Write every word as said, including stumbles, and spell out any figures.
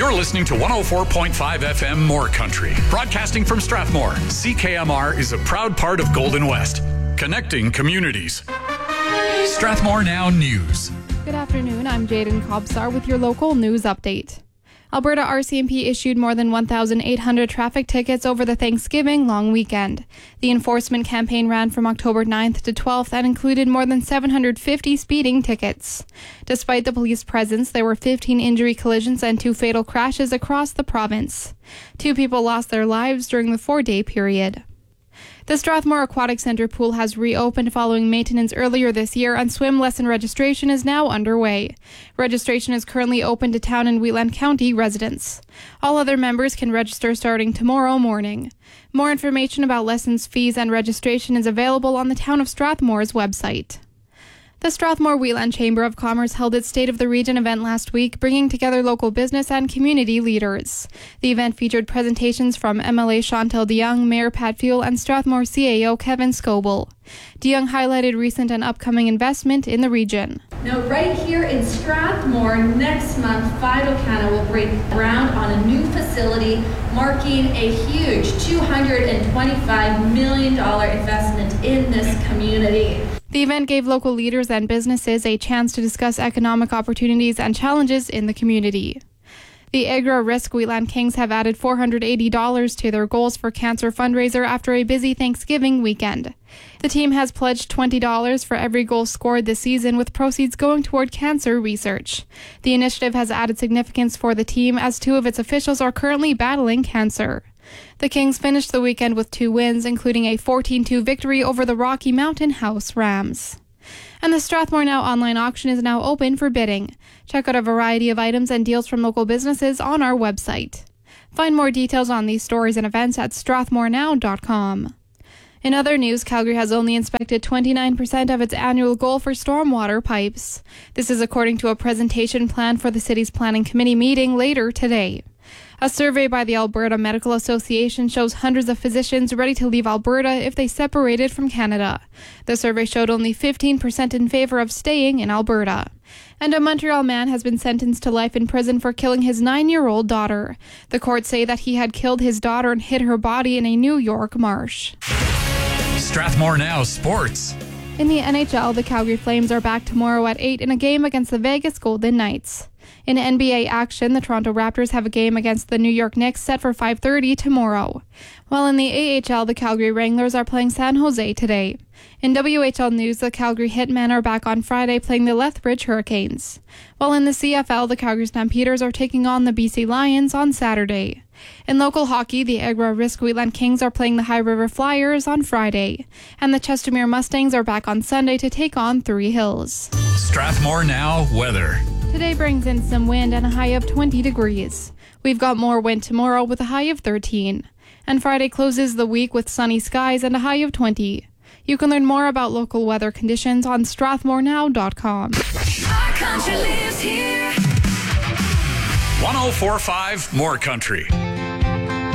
You're listening to one oh four point five F M More Country. Broadcasting from Strathmore, C K M R is a proud part of Golden West. Connecting communities. Strathmore Now News. Good afternoon, I'm Jaden Kobsar with your local news update. Alberta R C M P issued more than one thousand eight hundred traffic tickets over the Thanksgiving long weekend. The enforcement campaign ran from October ninth to twelfth and included more than seven hundred fifty speeding tickets. Despite the police presence, there were fifteen injury collisions and two fatal crashes across the province. Two people lost their lives during the four-day period. The Strathmore Aquatic Centre pool has reopened following maintenance earlier this year, and swim lesson registration is now underway. Registration is currently open to Town and Wheatland County residents. All other members can register starting tomorrow morning. More information about lessons, fees, and registration is available on the Town of Strathmore's website. The Strathmore Wheatland Chamber of Commerce held its State of the Region event last week, bringing together local business and community leaders. The event featured presentations from M L A Chantal DeYoung, Mayor Pat Fuel, and Strathmore C A O Kevin Scoble. DeYoung highlighted recent and upcoming investment in the region. Now, right here in Strathmore, next month, Phyto-Canada will break ground on a new facility, marking a huge two hundred twenty-five million dollars investment in this community. The event gave local leaders and businesses a chance to discuss economic opportunities and challenges in the community. The Agra Risk Wheatland Kings have added four hundred eighty dollars to their Goals for Cancer fundraiser after a busy Thanksgiving weekend. The team has pledged twenty dollars for every goal scored this season, with proceeds going toward cancer research. The initiative has added significance for the team, as two of its officials are currently battling cancer. The Kings finished the weekend with two wins, including a fourteen two victory over the Rocky Mountain House Rams. And the Strathmore Now online auction is now open for bidding. Check out a variety of items and deals from local businesses on our website. Find more details on these stories and events at strathmore now dot com. In other news, Calgary has only inspected twenty-nine percent of its annual goal for stormwater pipes. This is according to a presentation planned for the city's planning committee meeting later today. A survey by the Alberta Medical Association shows hundreds of physicians ready to leave Alberta if they separated from Canada. The survey showed only fifteen percent in favor of staying in Alberta. And a Montreal man has been sentenced to life in prison for killing his nine-year-old daughter. The courts say that he had killed his daughter and hid her body in a New York marsh. Strathmore Now Sports. In the N H L, the Calgary Flames are back tomorrow at eight in a game against the Vegas Golden Knights. In N B A action, the Toronto Raptors have a game against the New York Knicks set for five thirty tomorrow. While in the A H L, the Calgary Wranglers are playing San Jose today. In W H L news, the Calgary Hitmen are back on Friday playing the Lethbridge Hurricanes. While in the C F L, the Calgary Stampeders are taking on the B C Lions on Saturday. In local hockey, the Agra Risk Wheatland Kings are playing the High River Flyers on Friday. And the Chestermere Mustangs are back on Sunday to take on Three Hills. Strathmore Now weather. Today brings in some wind and a high of twenty degrees. We've got more wind tomorrow with a high of thirteen. And Friday closes the week with sunny skies and a high of twenty. You can learn more about local weather conditions on strathmore now dot com. Our country lives here. one oh four point five More Country.